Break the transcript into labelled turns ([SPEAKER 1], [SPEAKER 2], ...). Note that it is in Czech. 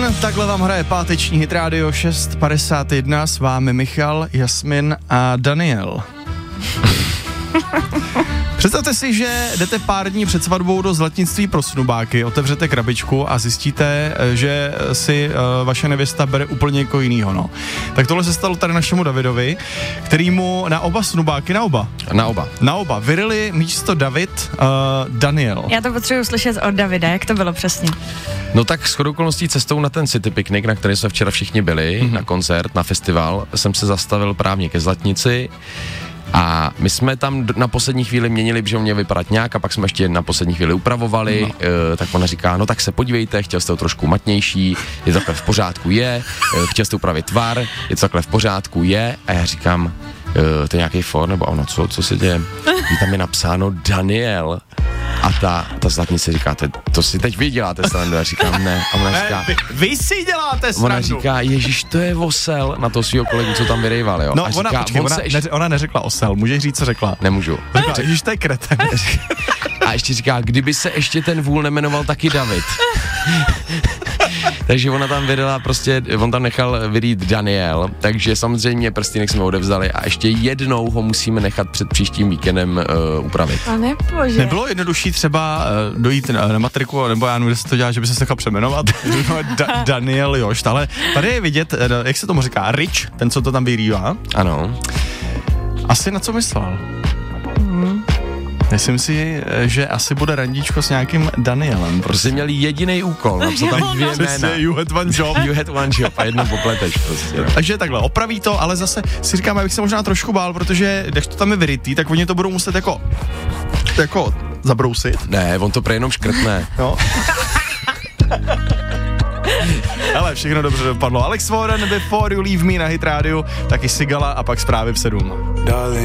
[SPEAKER 1] takhle vám hraje páteční Hit Radio 6:51, s vámi Michal, Jasmin a Daniel. Představte si, že jdete pár dní před svatbou do zlatnictví pro snubáky, otevřete krabičku a zjistíte, že si vaše nevěsta bere úplně někoho jinýho, no. Tak tohle se stalo tady našemu Davidovi, kterýmu na oba snubáky, na oba vyrili místo David Daniel.
[SPEAKER 2] Já to potřebuji slyšet od Davida, jak to bylo přesně.
[SPEAKER 3] No tak shodou okolností cestou na ten City Picnic, na který jsme včera všichni byli, na koncert, na festival, jsem se zastavil právě ke Zlatnici. A my jsme tam na poslední chvíli měnili, že mě vypadat nějak, a pak jsme ještě na poslední chvíli upravovali, tak ona říká, no tak se podívejte, chtěl jste to trošku matnější, je to takhle v pořádku, chtěl jste upravit tvar, je to takhle v pořádku, a já říkám, to je nějaký for, nebo ono, co se děje, tam je napsáno Daniel. A ta Zlatnice říká, to si teď vy děláte srandu, já říkám ne. A ona říká,
[SPEAKER 1] vy si děláte srandu.
[SPEAKER 3] Ona říká, ježiš, to je osel, na toho svýho kolegu, co tam vyrejval, jo.
[SPEAKER 1] No
[SPEAKER 3] a
[SPEAKER 1] ona,
[SPEAKER 3] říká,
[SPEAKER 1] ona neřekla osel, můžeš říct, co řekla?
[SPEAKER 3] Nemůžu.
[SPEAKER 1] Řekla, ježiš, to je kreten.
[SPEAKER 3] A ještě říká, kdyby se ještě ten vůl nemenoval taky David. Takže ona tam vydala prostě, on tam nechal vyrýt Daniel, takže samozřejmě prstýnek jsme odevzdali a ještě jednou ho musíme nechat před příštím víkendem upravit.
[SPEAKER 2] A nebože.
[SPEAKER 1] Nebylo jednodušší třeba dojít na matriku, nebo já nevím, kde se to dělá, že by se nechal přeměnovat? Daniel Jošt, ale tady je vidět, jak se tomu říká, Rich, ten, co to tam vyrývá.
[SPEAKER 3] Ano.
[SPEAKER 1] Asi na co myslel? Myslím si, že asi bude randíčko s nějakým Danielem.
[SPEAKER 3] Prostě měli jediný úkol, napsal tam 2 jména.
[SPEAKER 1] You had one job.
[SPEAKER 3] You had one job a jedno popleteš prostě.
[SPEAKER 1] Takže takhle, opraví to, ale zase si říkám, abych se možná trošku bál, protože když to tam je vyrytý, tak oni to budou muset jako zabrousit.
[SPEAKER 3] Ne, on to prej jenom škrtne.
[SPEAKER 1] No. Ale všechno dobře dopadlo. Alex Warren, Before You Leave Me na Hit Radio, taky Sigala a pak zprávy v 7.